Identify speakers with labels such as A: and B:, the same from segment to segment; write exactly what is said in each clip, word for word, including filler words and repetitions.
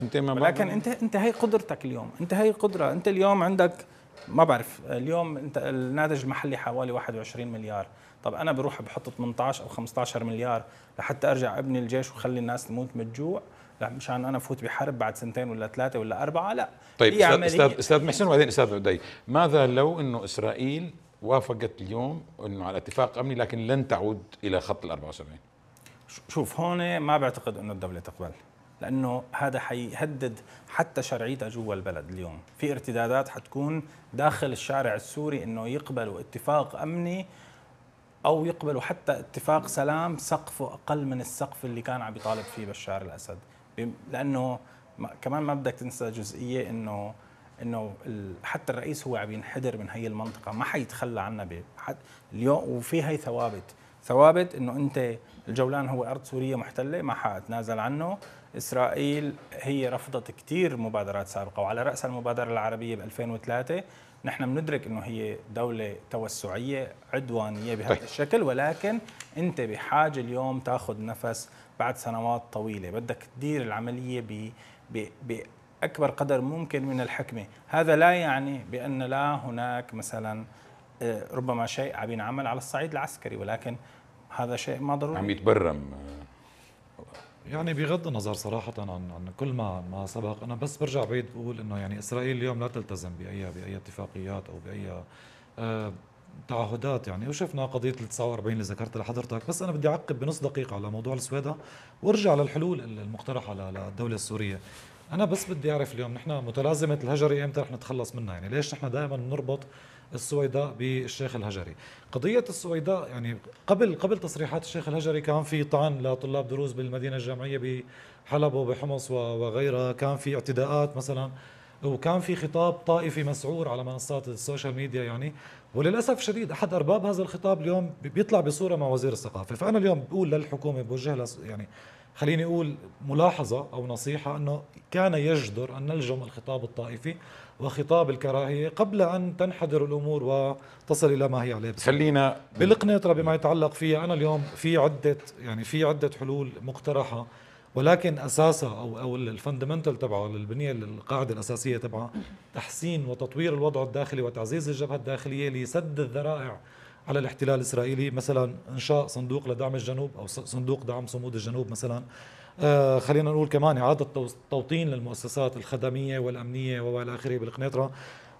A: انت ما
B: ولكن انت انت هي قدرتك اليوم، انت هي قدره، انت اليوم عندك ما بعرف، اليوم انت الناتج المحلي حوالي واحد وعشرين مليار، طب انا بروح بحط ثمانية عشر او خمسة عشر مليار لحتى ارجع ابني الجيش وخلي الناس تموت من الجوع؟ لا، مشان انا افوت بحرب بعد سنتين ولا ثلاثه ولا اربعه؟ لا.
A: طيب
B: هي
A: استاذ استاذ
B: عمليه.
A: استاذ محسن وبعدين استاذ عدي، ماذا لو انه اسرائيل وافقت اليوم انه على اتفاق امني لكن لن تعود الى خط ال أربعة وسبعين؟
B: شوف، هون ما بعتقد انه الدوله تقبل، لانه هذا حيهدد حتى شرعيتها جوا البلد. اليوم في ارتدادات حتكون داخل الشارع السوري انه يقبلوا اتفاق امني او يقبلوا حتى اتفاق سلام سقفه اقل من السقف اللي كان عم يطالب فيه بشار الاسد، لانه كمان ما بدك تنسى جزئيه انه انه حتى الرئيس هو عم ينحدر من هي المنطقه، ما حيتخلى عنها اليوم. وفي هي ثوابت ثوابت انه انت الجولان هو ارض سوريه محتله، ما حاتنازل عنه. اسرائيل هي رفضت كثير مبادرات سابقه، وعلى راس المبادره العربيه ب ألفين وثلاثة. نحن بندرك انه هي دوله توسعيه عدوانيه بهذا طيب. الشكل، ولكن انت بحاجه اليوم تاخذ نفس بعد سنوات طويله، بدك تدير العمليه ب باكبر قدر ممكن من الحكمه. هذا لا يعني بان لا هناك مثلا ربما شيء عم ينعمل على الصعيد العسكري، ولكن هذا شيء ما ضروري
A: عم يتبرم.
C: يعني بغض النظر صراحة عن عن كل ما ما سبق، أنا بس برجع بعيد بقول إنه يعني إسرائيل اليوم لا تلتزم بأي بأي اتفاقيات أو بأي آه تعهدات يعني، وشفنا قضية ال تسعة وأربعين اللي ذكرتها لحضرتك. بس أنا بدي أعقب بنص دقيقة على موضوع السويدة وارجع للحلول المقترحة للدولة السورية. أنا بس بدي أعرف اليوم نحن متلازمة الهجري إمتى رح نتخلص منها؟ يعني ليش نحن دائما نربط السويداء بالشيخ الهجري؟ قضية السويداء يعني قبل قبل تصريحات الشيخ الهجري كان في طعن لطلاب دروز بالمدينة الجامعية بحلب وبحمص وغيرها، كان في اعتداءات مثلا، وكان في خطاب طائفي مسعور على منصات السوشيال ميديا يعني. وللاسف الشديد احد ارباب هذا الخطاب اليوم بيطلع بصوره مع وزير الثقافه. فانا اليوم بقول للحكومه، بوجه لها يعني خليني اقول ملاحظه او نصيحه، انه كان يجدر ان نلجم الخطاب الطائفي وخطاب الكراهيه قبل ان تنحدر الامور وتصل الى ما هي عليه.
A: خلينا
C: بالقنيطره بما يتعلق فيها، انا اليوم في عده يعني في عده حلول مقترحه، ولكن اساسها او او الفندمنتال تبعه، البنيه القاعده الاساسيه تبعها تحسين وتطوير الوضع الداخلي وتعزيز الجبهه الداخليه لسد الذرائع على الاحتلال الاسرائيلي. مثلا انشاء صندوق لدعم الجنوب او صندوق دعم صمود الجنوب مثلا. آه خلينا نقول كمان اعاده توطين للمؤسسات الخدميه والامنيه والى اخره بالقنيطره،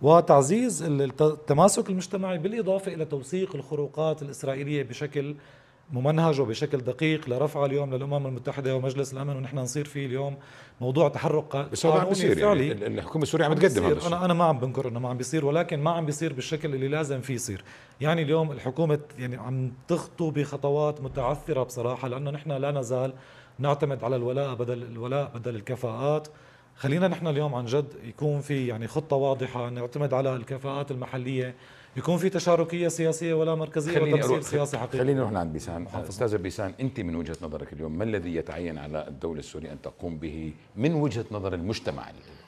C: وتعزيز التماسك المجتمعي، بالاضافه الى توثيق الخروقات الاسرائيليه بشكل ممنهج وبشكل دقيق لرفع اليوم للامم المتحده ومجلس الامن، ونحن نصير فيه اليوم موضوع تحرك قانوني فعلي.
A: يعني الحكومه السوريه عم تقدم هذا الشيء.
C: انا انا ما عم بنكر انه ما عم بيصير، ولكن ما عم بيصير بالشكل اللي لازم فيه يصير. يعني اليوم الحكومه يعني عم تخطو بخطوات متعثره بصراحه، لانه نحن لا نزال نعتمد على الولاء بدل الولاء بدل الكفاءات. خلينا نحن اليوم عن جد يكون في يعني خطه واضحه، نعتمد على الكفاءات المحليه، يكون في تشاركيه سياسيه ولا مركزيه وتمثيل سياسي حقيقي.
A: خلينا نروح لعند بيسان. استاذ بيسان، انت من وجهه نظرك اليوم ما الذي يتعين على الدوله السوريه ان تقوم به من وجهه نظر المجتمع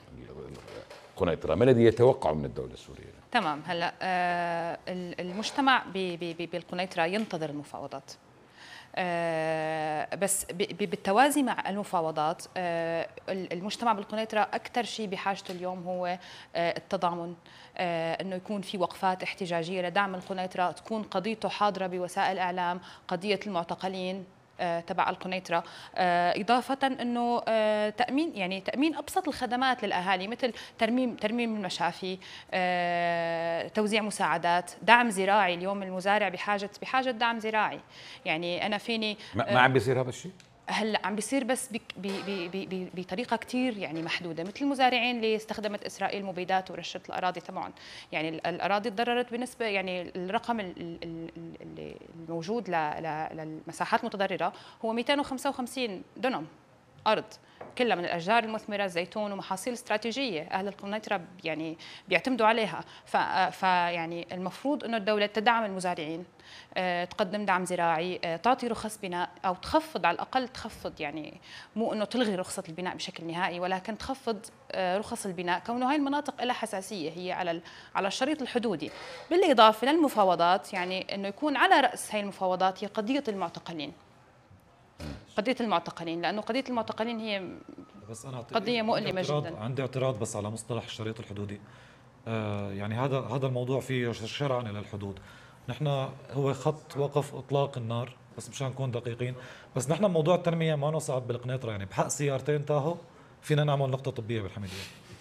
A: القنيطره؟ ما الذي يتوقع من الدوله السوريه؟
D: تمام. هلا آه المجتمع بالقنيطره ينتظر المفاوضات، آه بس بالتوازي مع المفاوضات. آه المجتمع بالقنيطرة أكثر شيء بحاجته اليوم هو آه التضامن، آه أنه يكون في وقفات احتجاجية لدعم القنيطرة، تكون قضيته حاضرة بوسائل الإعلام، قضية المعتقلين تبع القنيطرة، إضافة أنه تأمين يعني تأمين أبسط الخدمات للأهالي، مثل ترميم ترميم المشافي، توزيع مساعدات، دعم زراعي. اليوم المزارع بحاجة بحاجة دعم زراعي. يعني أنا فيني
A: ما, ما عم بيصير هذا الشيء
D: هلا، عم بيصير بس بطريقه كثير يعني محدوده، مثل المزارعين اللي استخدمت اسرائيل مبيدات ورشت الاراضي تبعهم. يعني الاراضي تضررت بنسبه، يعني الرقم الموجود للمساحات المتضرره هو مئتين وخمسة وخمسين دونم ارض، كلها من الاشجار المثمره، الزيتون ومحاصيل استراتيجيه اهل القنيطره يعني بيعتمدوا عليها. فيعني المفروض انه الدوله تدعم المزارعين، تقدم دعم زراعي، تعطي رخص بناء او تخفض، على الاقل تخفض، يعني مو انه تلغي رخصه البناء بشكل نهائي، ولكن تخفض رخص البناء، كونه هاي المناطق لها حساسيه، هي على على الشريط الحدودي. بالاضافه للمفاوضات، يعني انه يكون على راس هاي المفاوضات هي قضيه المعتقلين. قضية المعتقلين، لأنه قضية المعتقلين هي
C: بس انا
D: قضيه مؤلمه جدا.
C: عندي اعتراض بس على مصطلح الشريط الحدودي. آه يعني هذا هذا الموضوع فيه شرعا الى الحدود. نحن هو خط وقف اطلاق النار، بس مشان نكون دقيقين. بس نحن موضوع التنميه ما صعب بالقنيطره، يعني بحق سيارتين تاهو فينا نعمل نقطه طبيه بالحميديه.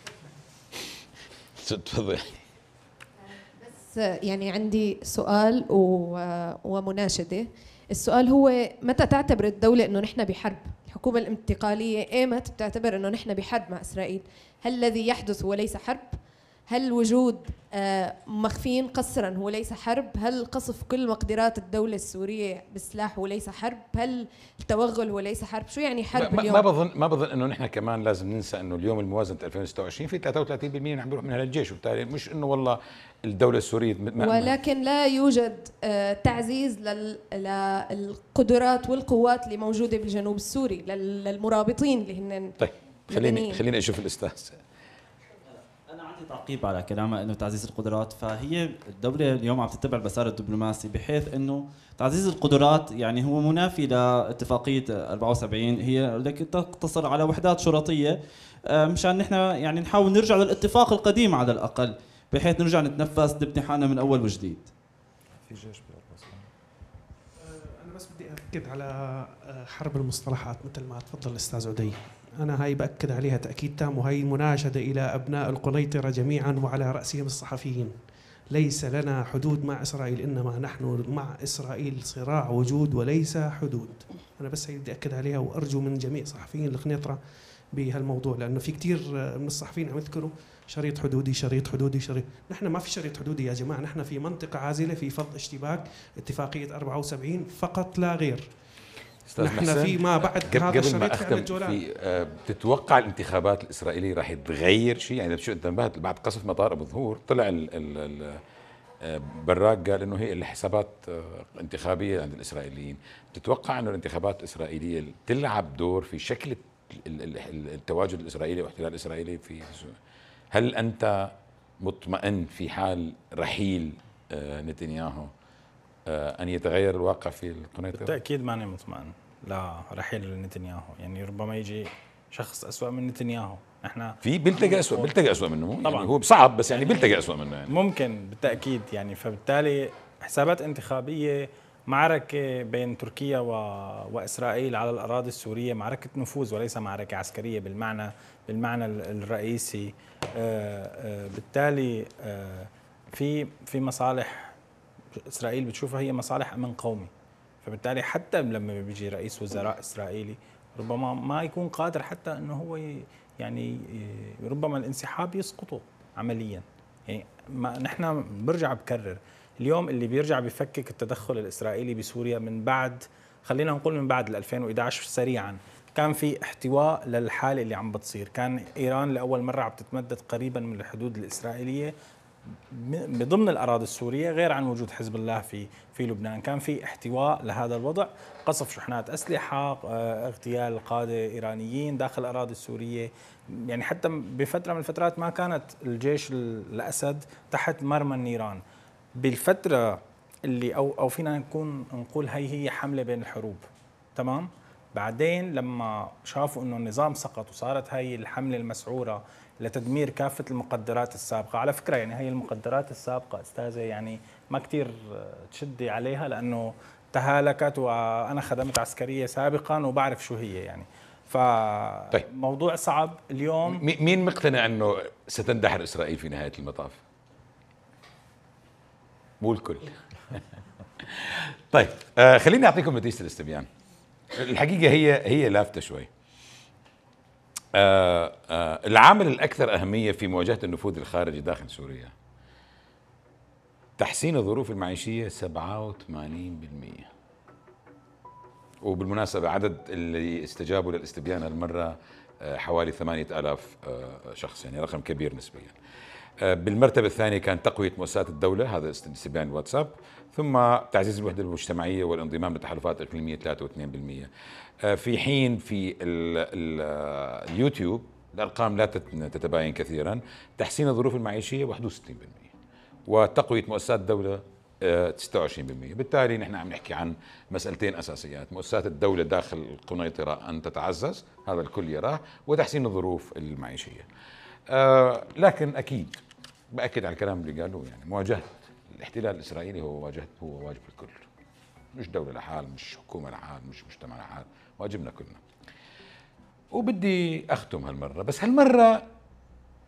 A: تفضل.
E: بس يعني عندي سؤال ومناشده. السؤال هو متى تعتبر الدوله انه نحن بحرب؟ الحكومه الانتقاليه ايمت بتعتبر انه نحن بحرب مع اسرائيل؟ هل الذي يحدث هو ليس حرب؟ هل وجود مخفيين قسرا هو ليس حرب؟ هل قصف كل مقدرات الدولة السورية بالسلاح هو ليس حرب؟ هل التوغل هو ليس حرب؟ شو يعني حرب
A: ما
E: اليوم؟
A: ما بظن ما بظن انه نحن كمان لازم ننسى انه اليوم الموازنة ألفين وستة وعشرين في ثلاثة وثلاثين بالمئة عم بيروح منها للجيش، وبالتالي مش انه والله الدولة السورية
E: ولكن لا يوجد تعزيز للقدرات والقوات اللي موجودة بالجنوب السوري للمرابطين اللي هن.
A: طيب خليني خليني اشوف الاستاذ.
F: تعقيب على كلامها انه تعزيز القدرات، فهي الدوله اليوم عم تتبع المسار الدبلوماسي بحيث انه تعزيز القدرات يعني هو منافي لاتفاقيه أربعة وسبعين، هي لك تقتصر على وحدات شرطيه مشان نحن يعني نحاول نرجع للاتفاق القديم على الاقل، بحيث نرجع نتنفس نبني حالنا من اول وجديد. في جيش
G: انا بس بدي اكد على حرب المصطلحات مثل ما تفضل الاستاذ عدي. أنا هاي بأكد عليها تأكيد تام، وهي مناشدة إلى أبناء القنيطرة جميعا وعلى رأسهم الصحفيين. ليس لنا حدود مع إسرائيل، إنما نحن مع إسرائيل صراع وجود وليس حدود. أنا بس هي بدي أكد عليها، وأرجو من جميع صحفيين القنيطرة بهالموضوع، لأنه في كتير من الصحفيين عم يذكروا شريط حدودي شريط حدودي شريط. نحن ما في شريط حدودي يا جماعة، نحن في منطقة عازلة في فض اشتباك اتفاقية أربعة وسبعين فقط لا غير. نحن في ما بعد هذا
A: قبل ما اختم في آه بتتوقع الانتخابات الاسرائيليه راح تغير شيء؟ يعني شو انتبهت بعد قصف مطار ابو ظهور طلع ال ال ال براك قال انه هي الحسابات آه انتخابيه عند الاسرائيليين. بتتوقع انه الانتخابات الاسرائيليه تلعب دور في شكل التواجد الاسرائيلي واحتلال الاسرائيلي في؟ هل انت مطمئن في حال رحيل آه نتنياهو أن يتغير الواقع في القنيطرة؟
B: بالتأكيد ماني مطمئن لا رحيل نتنياهو، يعني ربما يجي شخص أسوأ من نتنياهو. احنا
A: في بيلتقى أسوأ بيلتقى أسوأ منه طبعا، يعني هو صعب بس يعني بيلتقى أسوأ منه يعني.
B: ممكن بالتأكيد يعني. فبالتالي حسابات انتخابية، معركة بين تركيا و... وإسرائيل على الأراضي السورية معركة نفوذ وليس معركة عسكرية بالمعنى بالمعنى الرئيسي. آآ آآ بالتالي آآ في في مصالح إسرائيل بتشوفها هي مصالح أمن قومي، فبالتالي حتى لما بيجي رئيس وزراء إسرائيلي ربما ما يكون قادر حتى أنه هو يعني ربما الانسحاب يسقطه عمليا. يعني ما نحن برجع بكرر اليوم اللي بيرجع بيفكك التدخل الإسرائيلي بسوريا من بعد، خلينا نقول من بعد ألفين وإحدى عشر سريعا، كان في احتواء للحالة اللي عم بتصير. كان إيران لأول مرة عم تتمدد قريبا من الحدود الإسرائيلية بضمن الأراضي السورية، غير عن وجود حزب الله في في لبنان. كان في احتواء لهذا الوضع، قصف شحنات أسلحة، اغتيال قادة إيرانيين داخل الأراضي السورية. يعني حتى بفترة من الفترات ما كانت الجيش الأسد تحت مرمى النيران. بالفترة اللي أو أو فينا نكون نقول هي هي حملة بين الحروب، تمام. بعدين لما شافوا إنه النظام سقط وصارت هاي الحملة المسعورة لتدمير كافة المقدرات السابقة. على فكرة يعني هي المقدرات السابقة أستاذة يعني ما كتير تشدي عليها، لأنه تهالكت، وأنا خدمت عسكرية سابقا وبعرف شو هي يعني. فموضوع صعب اليوم.
A: مين مقتنع أنه ستندحر إسرائيل في نهاية المطاف؟ مو الكل. طيب آه خليني أعطيكم نتيجة الاستبيان. الحقيقة هي هي لافتة شوي. آه آه العامل الأكثر أهمية في مواجهة النفوذ الخارجي داخل سوريا تحسين الظروف المعيشية سبعة وثمانين بالمئة. وبالمناسبة عدد اللي استجابوا للاستبيان هالمرة آه حوالي ثمانية آلاف آه شخص، يعني رقم كبير نسبيا. آه بالمرتبة الثانية كان تقوية مؤسسات الدولة، هذا استبيان الواتساب، ثم تعزيز الوحدة المجتمعية والانضمام للتحالفات الإقليمية ثلاثة وعشرين بالمئة. في حين في اليوتيوب الأرقام لا تتباين كثيرا، تحسين الظروف المعيشية واحد وستين بالمئة، وتقوية مؤسسات الدولة آه، ستة وعشرين بالمئة. بالتالي نحن عم نحكي عن مسألتين أساسيات: مؤسسات الدولة داخل القنيطرة أن تتعزز، هذا الكل يراه، وتحسين الظروف المعيشية. آه، لكن أكيد بأكد على الكلام اللي قالوه، يعني مواجهة الاحتلال الإسرائيلي هو واجهة هو واجب الكل، مش دولة لحال، مش حكومة لحال، مش مجتمع لحال، واجبنا كلنا. وبدي أختم هالمرة، بس هالمرة